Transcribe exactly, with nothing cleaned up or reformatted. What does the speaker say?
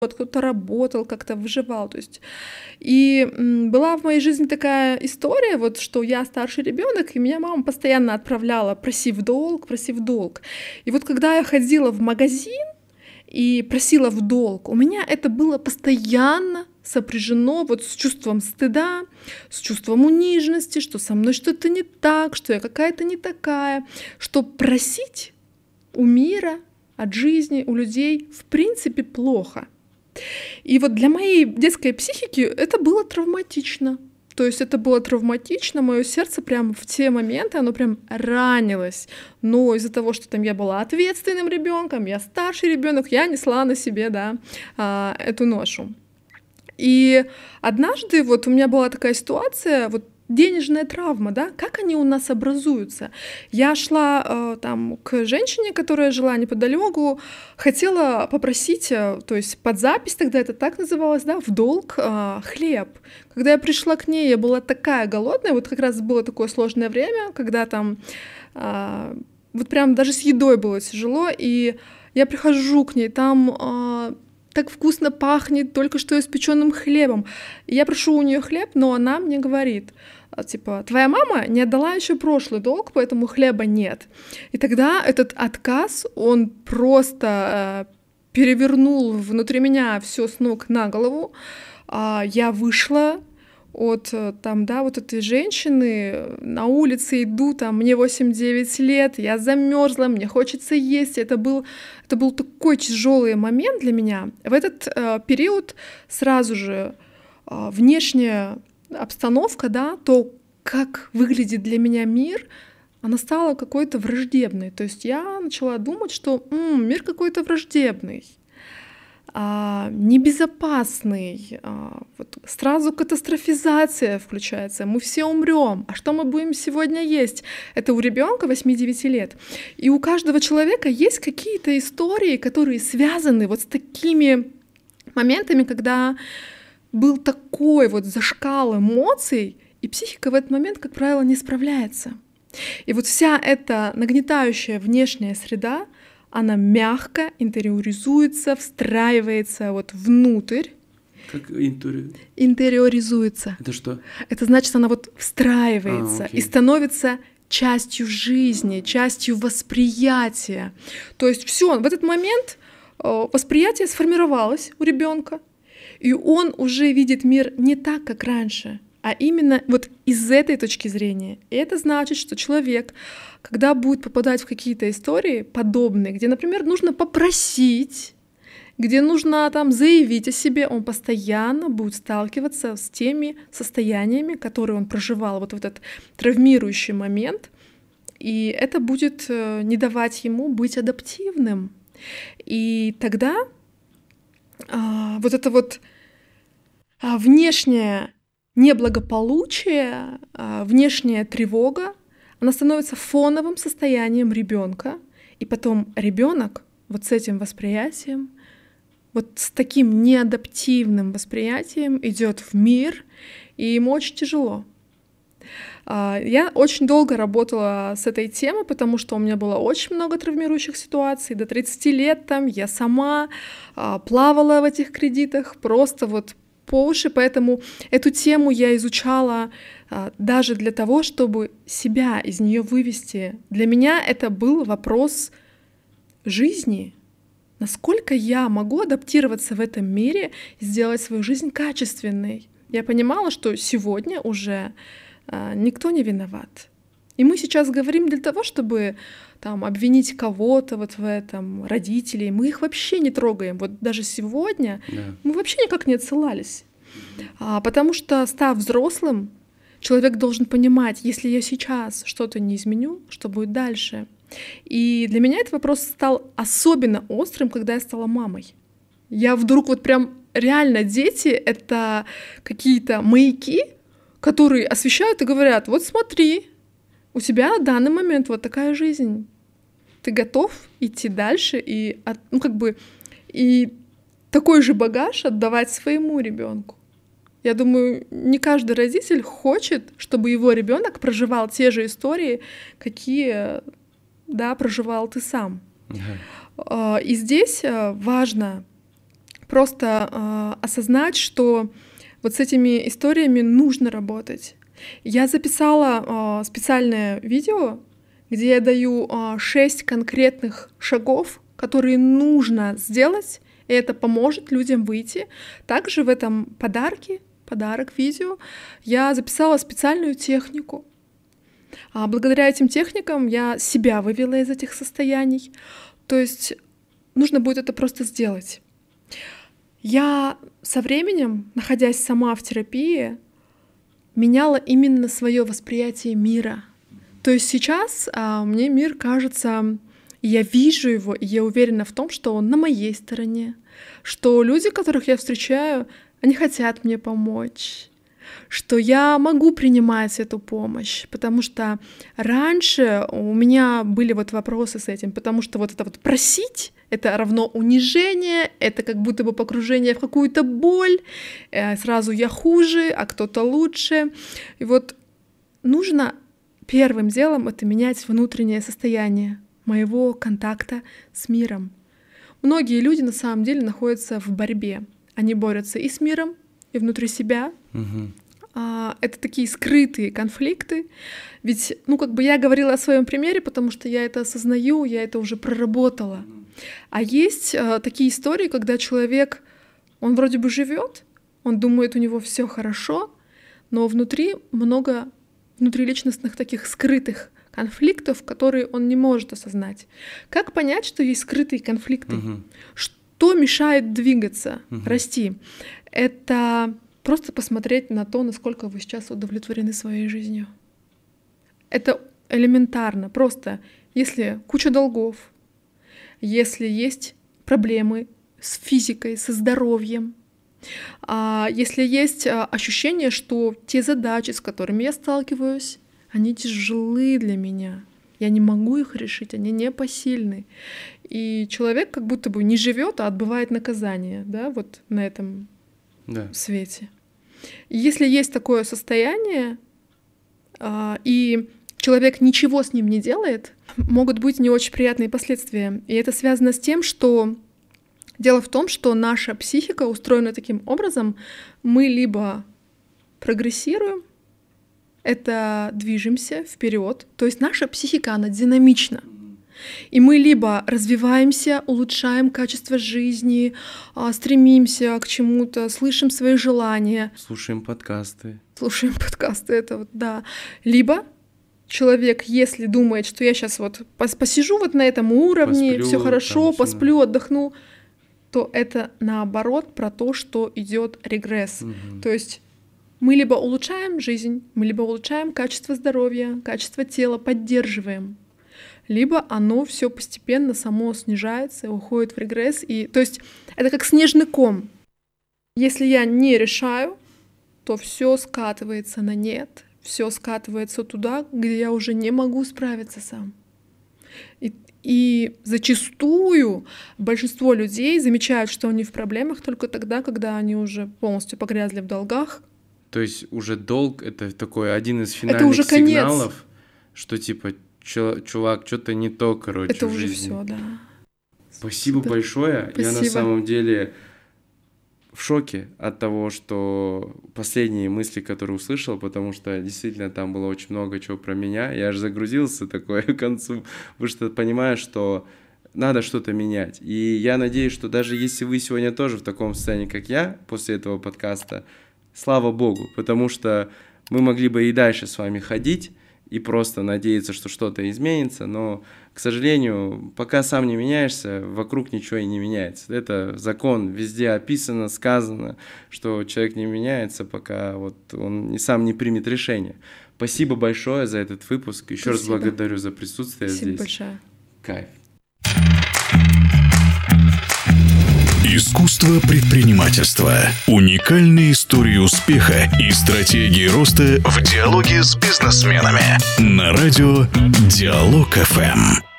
вот кто-то работал, как-то выживал, то есть. И м, была в моей жизни такая история, вот, что я старший ребенок, и меня мама постоянно отправляла: проси в долг, проси в долг. И вот когда я ходила в магазин и просила в долг, у меня это было постоянно сопряжено вот с чувством стыда, с чувством униженности, что со мной что-то не так, что я какая-то не такая, что просить у мира, от жизни, у людей в принципе плохо. И вот для моей детской психики это было травматично. То есть это было травматично, мое сердце прям в те моменты, оно прям ранилось. Но из-за того, что там я была ответственным ребенком, я старший ребенок, я несла на себе, да, а, эту ношу. И однажды вот у меня была такая ситуация, вот денежная травма, да, как они у нас образуются. Я шла э, там к женщине, которая жила неподалеку, хотела попросить, э, то есть под запись тогда это так называлось, да, в долг э, хлеб. Когда я пришла к ней, я была такая голодная, вот как раз было такое сложное время, когда там э, вот прям даже с едой было тяжело, и я прихожу к ней, там э, так вкусно пахнет только что испеченным хлебом. И я прошу у нее хлеб, но она мне говорит, типа, твоя мама не отдала еще прошлый долг, поэтому хлеба нет. И тогда этот отказ, он просто э, перевернул внутри меня все с ног на голову. А я вышла от там, да, вот этой женщины, на улице иду, там, мне восемь-девять лет, я замерзла, мне хочется есть. Это был, это был такой тяжелый момент для меня. В этот э, период сразу же э, внешняя обстановка, да, то, как выглядит для меня мир, она стала какой-то враждебной. То есть я начала думать, что м, мир какой-то враждебный, а, небезопасный, а, вот сразу катастрофизация включается, мы все умрем, а что мы будем сегодня есть? Это у ребенка восьми-девяти лет. И у каждого человека есть какие-то истории, которые связаны вот с такими моментами, когда был такой вот зашкал эмоций, и психика в этот момент, как правило, не справляется. И вот вся эта нагнетающая внешняя среда, она мягко интериоризуется, встраивается вот внутрь. Как интериор? Интериоризуется. Это что? Это значит, она вот встраивается а, и становится частью жизни, частью восприятия. То есть все, в этот момент восприятие сформировалось у ребенка, и он уже видит мир не так, как раньше, а именно вот из этой точки зрения. И это значит, что человек, когда будет попадать в какие-то истории подобные, где, например, нужно попросить, где нужно там заявить о себе, он постоянно будет сталкиваться с теми состояниями, которые он проживал вот в этот травмирующий момент, и это будет не давать ему быть адаптивным. И тогда а, вот это вот а, внешнее неблагополучие, а, внешняя тревога, она становится фоновым состоянием ребенка, и потом ребенок вот с этим восприятием, вот с таким неадаптивным восприятием идет в мир, и ему очень тяжело. Я очень долго работала с этой темой, потому что у меня было очень много травмирующих ситуаций. До тридцати лет там я сама плавала в этих кредитах, просто вот по уши, поэтому эту тему я изучала даже для того, чтобы себя из нее вывести. Для меня это был вопрос жизни. Насколько я могу адаптироваться в этом мире и сделать свою жизнь качественной? Я понимала, что сегодня уже никто не виноват. И мы сейчас говорим для того, чтобы там, обвинить кого-то вот в этом, родителей. Мы их вообще не трогаем. Вот даже сегодня да. мы вообще никак не отсылались. А, потому что, став взрослым, человек должен понимать, если я сейчас что-то не изменю, что будет дальше. И для меня этот вопрос стал особенно острым, когда я стала мамой. Я вдруг вот прям реально дети — это какие-то маяки, которые освещают и говорят: вот смотри, у тебя в данный момент вот такая жизнь. Ты готов идти дальше и, ну, как бы, и такой же багаж отдавать своему ребенку. Я думаю, не каждый родитель хочет, чтобы его ребенок проживал те же истории, какие, да, проживал ты сам. Uh-huh. И здесь важно просто э, осознать, что вот с этими историями нужно работать. Я записала э, специальное видео, где я даю э, шесть конкретных шагов, которые нужно сделать, и это поможет людям выйти. Также в этом подарке, подарок видео, я записала специальную технику. А благодаря этим техникам я себя вывела из этих состояний. То есть нужно будет это просто сделать. Я со временем, находясь сама в терапии, меняла именно свое восприятие мира. То есть сейчас а, мне мир кажется, и я вижу его, и я уверена в том, что он на моей стороне, что люди, которых я встречаю, они хотят мне помочь, что я могу принимать эту помощь, потому что раньше у меня были вот вопросы с этим, потому что вот это вот просить — это равно унижение, это как будто бы погружение в какую-то боль, сразу я хуже, а кто-то лучше. И вот нужно первым делом это менять внутреннее состояние моего контакта с миром. Многие люди на самом деле находятся в борьбе. Они борются и с миром, и внутри себя. Угу. А, это такие скрытые конфликты. Ведь, ну, как бы я говорила о своем примере, потому что я это осознаю, я это уже проработала. А есть а, такие истории, когда человек, он вроде бы живет, он думает, у него все хорошо, но внутри много внутриличностных таких скрытых конфликтов, которые он не может осознать. Как понять, что есть скрытые конфликты? Угу. Что мешает двигаться, угу. расти? Это просто посмотреть на то, насколько вы сейчас удовлетворены своей жизнью. Это элементарно. Просто если куча долгов, если есть проблемы с физикой, со здоровьем, если есть ощущение, что те задачи, с которыми я сталкиваюсь, они тяжелы для меня, я не могу их решить, они непосильны. И человек как будто бы не живет, а отбывает наказание, да, вот на этом да. свете. И если есть такое состояние, и человек ничего с ним не делает, могут быть не очень приятные последствия. И это связано с тем, что дело в том, что наша психика устроена таким образом, мы либо прогрессируем, это движемся вперед, то есть наша психика, она динамична. И мы либо развиваемся, улучшаем качество жизни, стремимся к чему-то, слышим свои желания. Слушаем подкасты. Слушаем подкасты, это вот, да. Либо человек, если думает, что я сейчас вот посижу вот на этом уровне, все хорошо, посплю, отдохну, то это наоборот про то, что идет регресс. Угу. То есть мы либо улучшаем жизнь, мы либо улучшаем качество здоровья, качество тела, поддерживаем, либо оно все постепенно само снижается, уходит в регресс. И, то есть это как снежный ком. Если я не решаю, то все скатывается на нет, все скатывается туда, где я уже не могу справиться сам. И, и зачастую большинство людей замечают, что они в проблемах только тогда, когда они уже полностью погрязли в долгах. То есть уже долг — это такой один из финальных это уже сигналов, конец. Что типа чувак, что-то не то, короче, это в уже жизни. Все, да. Спасибо да. большое. Спасибо. Я на самом деле в шоке от того, что последние мысли, которые услышал, потому что действительно там было очень много чего про меня. Я аж загрузился такой к концу, потому что понимаю, что надо что-то менять. И я надеюсь, что даже если вы сегодня тоже в таком состоянии, как я, после этого подкаста, слава богу, потому что мы могли бы и дальше с вами ходить и просто надеяться, что что-то изменится, но, к сожалению, пока сам не меняешься, вокруг ничего и не меняется. Это закон, везде описано, сказано, что человек не меняется, пока вот он сам не примет решение. Спасибо большое за этот выпуск. Еще Спасибо. раз благодарю за присутствие Спасибо здесь. Большое. Кайф. Искусство предпринимательства. Уникальные истории успеха и стратегии роста в диалоге с бизнесменами. На радио Диалог эф эм.